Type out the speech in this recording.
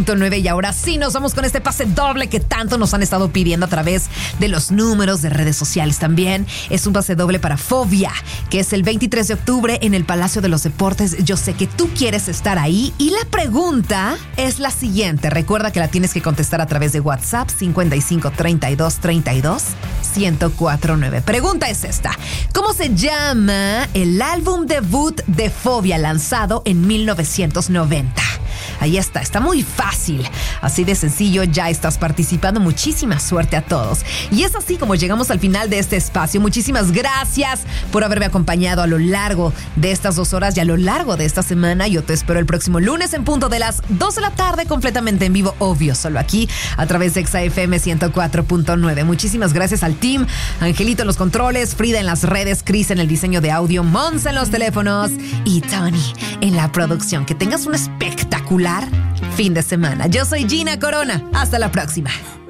9 y ahora sí nos vamos con este pase doble que tanto nos han estado pidiendo a través de los números de redes sociales también. Es un pase doble para Fobia, que es el 23 de octubre en el Palacio de los Deportes. Yo sé que tú quieres estar ahí y la pregunta es la siguiente. Recuerda que la tienes que contestar a través de WhatsApp 55 32 32 1049. Pregunta es esta: ¿cómo se llama el álbum debut de Fobia lanzado en 1990? Ahí está muy fácil, así de sencillo, ya estás participando. Muchísima suerte a todos. Y es así como llegamos al final de este espacio. Muchísimas gracias por haberme acompañado a lo largo de estas 2 horas y a lo largo de esta semana. Yo te espero el próximo lunes en punto de las 2 de la tarde, completamente en vivo, obvio, solo aquí a través de Exa FM 104.9. Muchísimas gracias al team, Angelito en los controles, Frida en las redes, Cris en el diseño de audio, Monza en los teléfonos y Tony en la producción. Que tengas un espectacular fin de semana. Yo soy Gina Corona. Hasta la próxima.